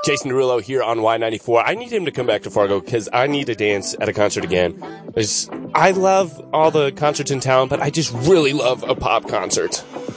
Jason Derulo here on Y94. I need him to come back to Fargo because I need to dance at a concert again. I love all the concerts in town, but I just really love a pop concert.